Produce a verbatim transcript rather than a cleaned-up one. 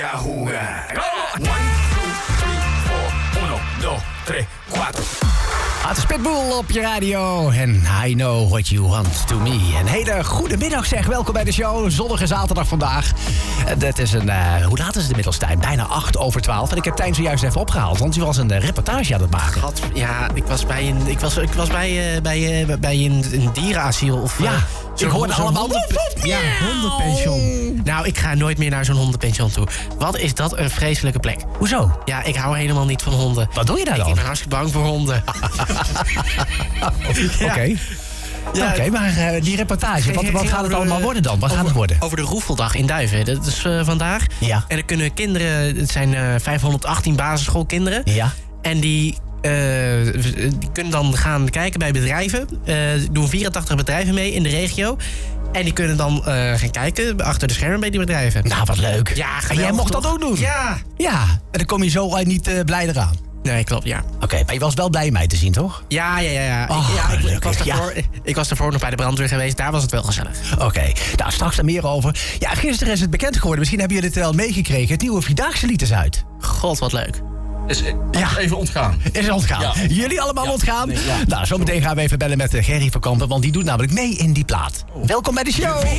jugar. one, two, three, four, uno, dos, tres, cuatro. Het is Pitbull op je radio en I know what you want to me. Een hele goede middag zeg, welkom bij de show. Zonnige zaterdag vandaag. Het is een, uh, hoe laat is het inmiddels, Tijn? Bijna acht over twaalf. En ik heb Tijn zojuist even opgehaald, want hij was een uh, reportage aan het maken. God, ja, ik was bij een, ik was, ik was bij, uh, bij, uh, bij een, een dierenasiel. Of, ja, uh, ik hoorde allemaal... Honden, ja, hondenpension. Nou, ik ga nooit meer naar zo'n hondenpension toe. Wat is dat een vreselijke plek. Hoezo? Ja, ik hou helemaal niet van honden. Wat doe je daar dan? Ik ben hartstikke bang voor honden. Oké. Okay. Ja, Oké, okay, maar uh, die reportage, wat, wat gaat het allemaal worden dan? Wat over, gaat het worden? Over de Roefeldag in Duiven. Dat is uh, vandaag. Ja. En dan kunnen kinderen, het zijn uh, vijfhonderdachttien basisschoolkinderen. Ja. En die, uh, die kunnen dan gaan kijken bij bedrijven. Uh, doen vierentachtig bedrijven mee in de regio. En die kunnen dan uh, gaan kijken achter de schermen bij die bedrijven. Nou, wat leuk. Ja, en jij mocht dat ook doen? Ja. Ja, en dan kom je zo uh, niet uh, blij eraan. Nee, klopt, ja. Oké, okay, maar je was wel blij mij te zien, toch? Ja, ja, ja. ja. Oh, ik, ja, ik, ik, was daarvoor, ja. ik was daarvoor nog bij de brandweer geweest. Daar was het wel gezellig. Oké, okay, nou, straks er meer over. Ja, gisteren is het bekend geworden. Misschien hebben jullie het wel meegekregen. Het nieuwe Vierdaagse lied is uit. God, wat leuk. Is ja. even ontgaan. Is ontgaan. Ja. Jullie allemaal ja. ontgaan? Nee, ja. Nou, zometeen gaan we even bellen met Gerry van Kampen, want die doet namelijk mee in die plaat. Oh. Welkom bij de show.